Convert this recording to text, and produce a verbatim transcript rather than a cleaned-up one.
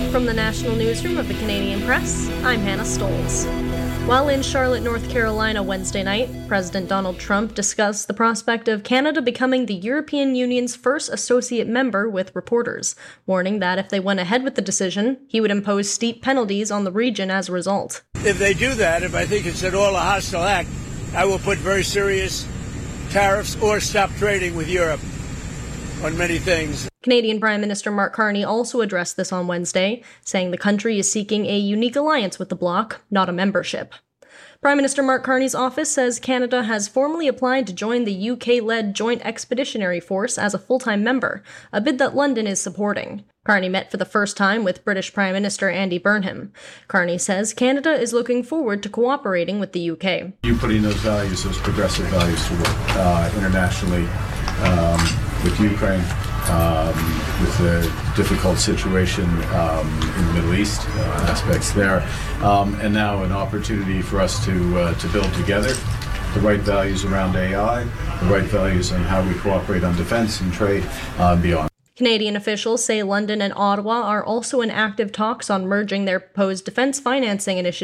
From the National Newsroom of the Canadian Press, I'm Hannah Stoles. While in Charlotte, North Carolina Wednesday night, President Donald Trump discussed the prospect of Canada becoming the European Union's first associate member with reporters, warning that if they went ahead with the decision, he would impose steep penalties on the region as a result. If they do that, if I think it's at all a hostile act, I will put very serious tariffs or stop trading with Europe on many things. Canadian Prime Minister Mark Carney also addressed this on Wednesday, saying the country is seeking a unique alliance with the bloc, not a membership. Prime Minister Mark Carney's office says Canada has formally applied to join the U K-led Joint Expeditionary Force as a full-time member, a bid that London is supporting. Carney met for the first time with British Prime Minister Andy Burnham. Carney says Canada is looking forward to cooperating with the U K. You putting those values, those progressive values to work uh, internationally um, with Ukraine, um, with the difficult situation um, in the Middle East, uh, aspects there, um, and now an opportunity for us to uh, to build together the right values around A I, the right values on how we cooperate on defense and trade uh, and beyond. Canadian officials say London and Ottawa are also in active talks on merging their proposed defense financing initiative